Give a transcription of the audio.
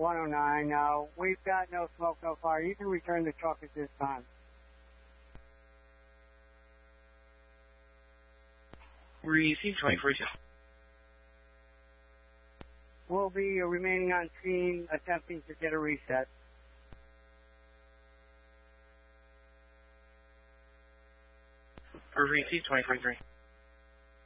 109. We've got no smoke, no fire. You can return the truck at this time. Receive 24. We'll be remaining on scene, attempting to get a reset. Receive 24.